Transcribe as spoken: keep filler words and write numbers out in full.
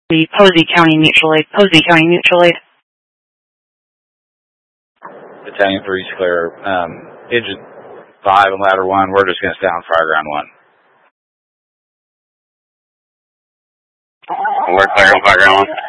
The Posey County Mutual Aid. Posey County Mutual Aid. Battalion three is clear. Um, engine five and ladder one, we're just going to stay on fire ground one. We're clear on fire ground one.